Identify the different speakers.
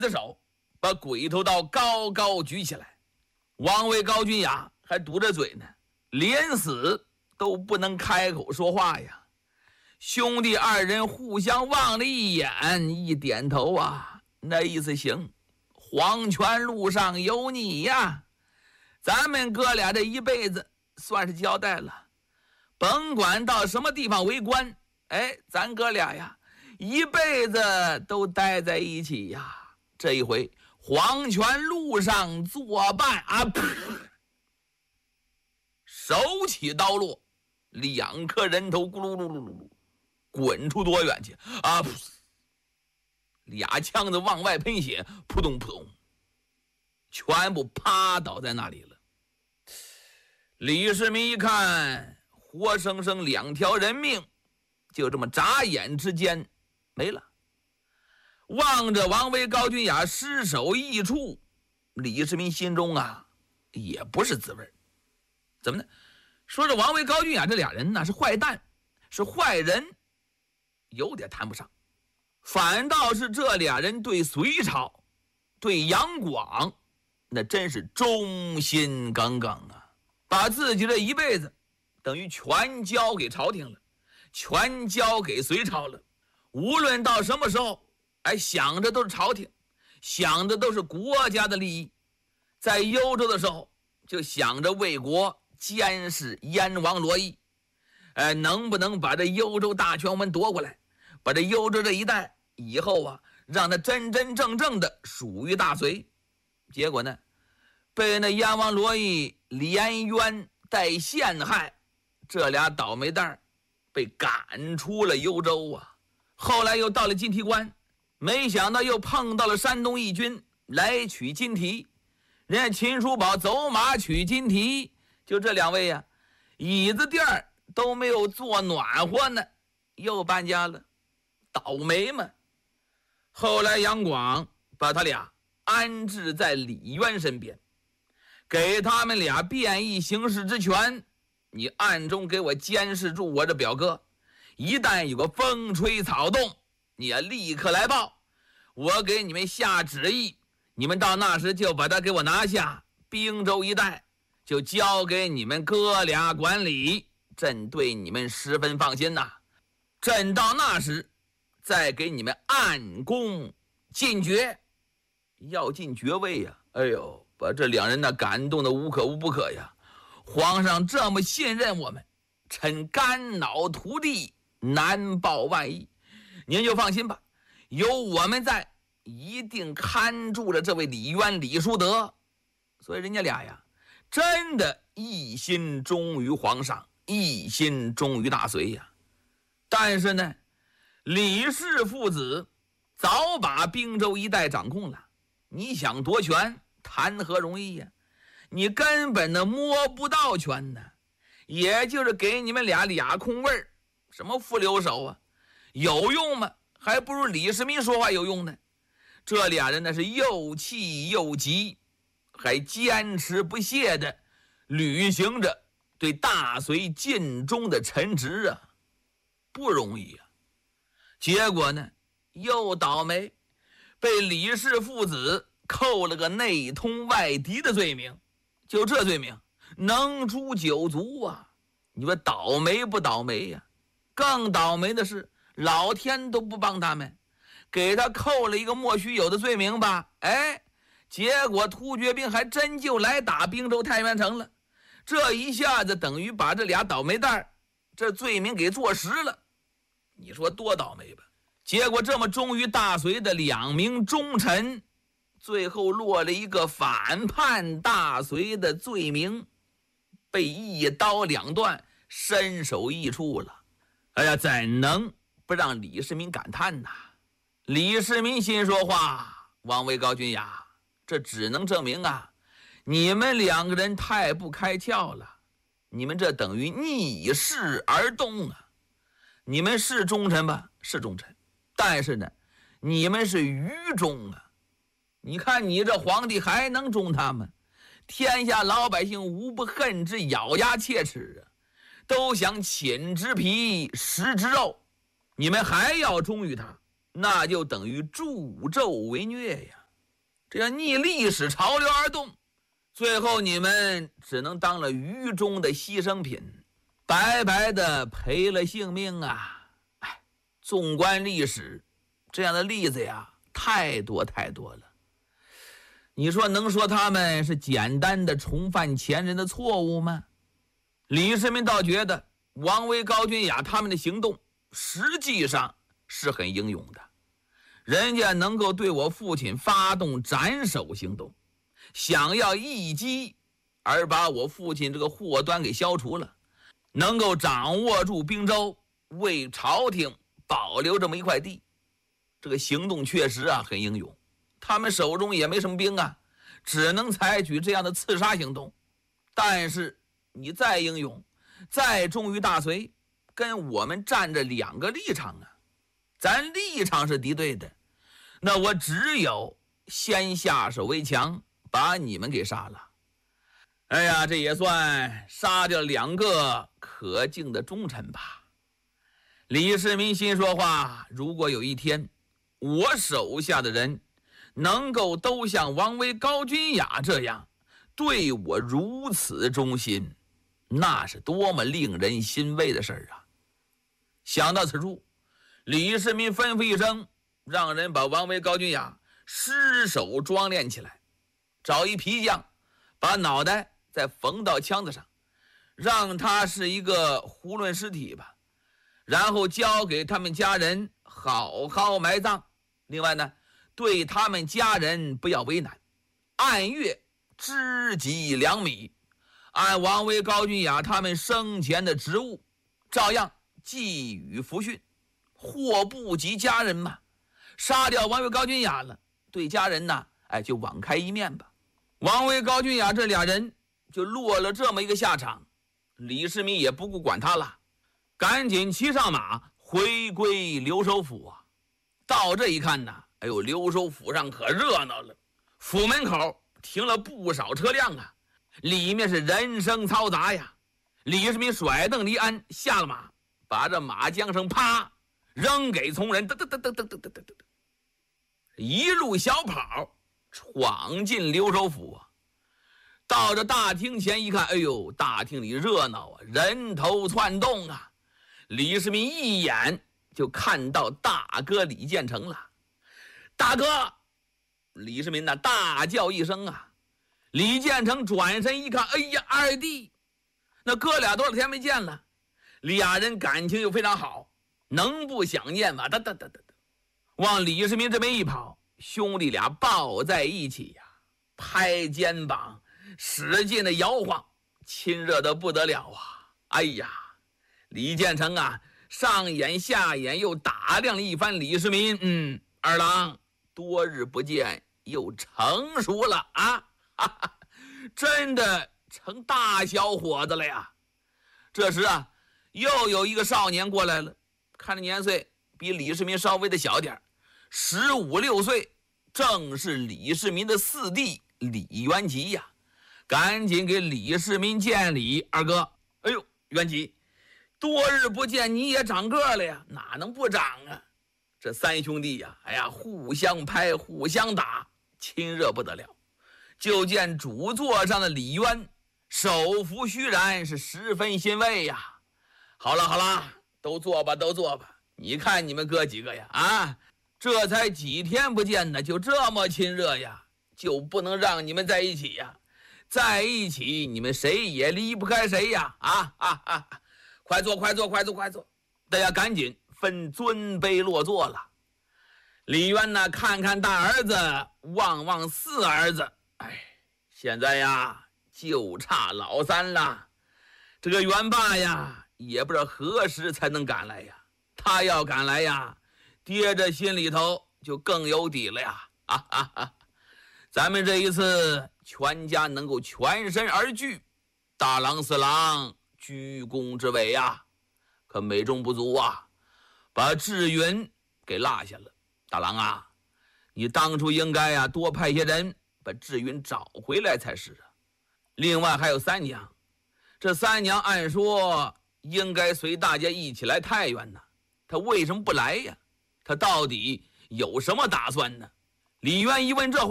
Speaker 1: 手把鬼头刀高高举起来。王维、高君雅还堵着嘴呢，连死都不能开口说话呀。兄弟二人互相望了一眼，一点头啊，那意思行，黄泉路上有你呀，咱们哥俩这一辈子算是交代了，甭管到什么地方为官，咱哥俩呀一辈子都待在一起呀。这一回黄泉路上作伴啊！手起刀落，两颗人头咕噜噜噜噜噜滚出多远去啊！俩枪子往外喷血，扑通扑通，全部趴倒在那里了。李世民一看，活生生两条人命就这么眨眼之间没了。望着王维、高君雅尸首异处，李世民心中啊也不是滋味。怎么呢？说这王维、高君雅这俩人呢是坏蛋，是坏人，有点谈不上。反倒是这俩人对隋朝、对杨广，那真是忠心耿耿啊，把自己这一辈子等于全交给朝廷了，全交给隋朝了。无论到什么时候，想着都是朝廷，想的都是国家的利益。在幽州的时候，就想着为国监视燕王罗毅，能不能把这幽州大权们夺过来，把这幽州这一带以后啊，让他真真正正的属于大隋。结果呢，被那燕王罗毅连冤带陷害，这俩倒霉蛋被赶出了幽州啊。后来又到了金提关，没想到又碰到了山东义军来取金提，人家秦叔宝走马取金提，就这两位呀，椅子垫儿都没有坐暖和呢，又搬家了，倒霉嘛。后来杨广把他俩安置在李渊身边，给他们俩便衣行事之权，你暗中给我监视住我这表哥，一旦有个风吹草动，你要立刻来报，我给你们下旨意，你们到那时就把他给我拿下，滨州一带就交给你们哥俩管理，朕对你们十分放心呐。朕到那时再给你们暗功进爵，要进爵位呀！把这两人呢感动的无可无不可呀。皇上这么信任我们，臣肝脑涂地，难报万一。您就放心吧，有我们在，一定看住了这位李渊、李叔德。所以人家俩呀，真的一心忠于皇上，一心忠于大隋呀。但是呢，李氏父子早把滨州一带掌控了，你想夺权谈何容易呀？你根本的摸不到权呢，也就是给你们俩空位，什么副留守啊，有用吗？还不如李世民说话有用呢。这俩人呢是又气又急，还坚持不懈的履行着对大隋尽忠的臣职啊，不容易啊。结果呢，又倒霉，被李氏父子扣了个内通外敌的罪名。就这罪名，能诛九族啊！你说倒霉不倒霉呀？更倒霉的是，老天都不帮他们，给他扣了一个莫须有的罪名吧？结果突厥兵还真就来打滨州太原城了。这一下子等于把这俩倒霉蛋这罪名给坐实了。你说多倒霉吧？结果这么忠于大隋的两名忠臣，最后落了一个反叛大隋的罪名，被一刀两断，身首异处了。怎能不让李世民感叹呐？李世民心说话，王维、高君雅，这只能证明啊，你们两个人太不开窍了，你们这等于逆势而动啊。你们是忠臣吧？是忠臣，但是呢，你们是愚忠啊。你看你这皇帝还能忠他吗？天下老百姓无不恨之咬牙切齿啊，都想寝之皮食之肉。你们还要忠于他，那就等于助纣为虐呀。 这要逆历史潮流而动，最后你们只能当了狱中的牺牲品，白白的赔了性命啊！纵观历史，这样的例子呀，太多太多了。你说能说他们是简单的重犯前人的错误吗？李世民倒觉得王维、高君雅他们的行动实际上是很英勇的，人家能够对我父亲发动斩首行动，想要一击而把我父亲这个祸端给消除了，能够掌握住滨州，为朝廷保留这么一块地，这个行动确实啊很英勇。他们手中也没什么兵啊，只能采取这样的刺杀行动。但是你再英勇，再忠于大隋，跟我们站着两个立场啊。咱立场是敌对的，那我只有先下手为强，把你们给杀了。哎呀，这也算杀掉两个可敬的忠臣吧。李世民心说话，如果有一天我手下的人能够都像王维、高君雅这样对我如此忠心，那是多么令人欣慰的事儿啊！想到此处，李世民吩咐一声，让人把王维、高君雅尸首装殓起来，找一皮匠把脑袋再缝到枪子上，让他是一个囫囵尸体吧，然后交给他们家人好好埋葬。另外呢，对他们家人不要为难，按月支给2米，按王维、高君雅他们生前的职务，照样寄予抚恤。祸不及家人嘛，杀掉王维、高君雅了，对家人呢，就网开一面吧。王维、高君雅这俩人就落了这么一个下场，李世民也不顾管他了，赶紧骑上马回归留守府啊。到这一看呢，留守府上可热闹了，府门口停了不少车辆啊，里面是人声嘈杂呀。李世民甩蹬离鞍，下了马，把这马缰绳啪扔给从人，一路小跑闯进留守府啊。到这大厅前一看，大厅里热闹啊，人头窜动啊。李世民一眼就看到大哥李建成了。大哥！李世民大叫一声啊。李建成转身一看，哎呀，二弟！那哥俩多少天没见了，俩人感情又非常好，能不想念吗？往李世民这边一跑，兄弟俩抱在一起呀，拍肩膀，使劲的摇晃，亲热的不得了啊！哎呀，李建成啊，上眼下眼又打量了一番李世民，二郎多日不见，又成熟了啊！哈哈，真的成大小伙子了呀！这时啊，又有一个少年过来了，看着年岁比李世民稍微的小点，15、16岁，正是李世民的四弟李元吉呀。赶紧给李世民见礼，二哥，元吉，多日不见，你也长个了呀，哪能不长啊？这三兄弟呀，互相拍，互相打，亲热不得了。就见主座上的李渊手扶虚髯，是十分欣慰呀。好了，都坐吧，你看你们哥几个呀，这才几天不见呢，就这么亲热呀，就不能让你们在一起呀？在一起你们谁也离不开谁呀！快坐！大家赶紧分尊卑落座了。李渊呢，看看大儿子，望望四儿子，现在呀就差老三了。这个元霸呀，也不知道何时才能赶来呀。他要赶来呀，爹这心里头就更有底了呀。咱们这一次全家能够全身而俱，大郎四郎居功至伟呀，可美中不足啊，把志云给落下了。大郎啊，你当初应该多派些人把志云找回来才是啊。另外还有三娘，这三娘按说应该随大家一起来太原呢，她为什么不来呀？她到底有什么打算呢？李渊一问这话，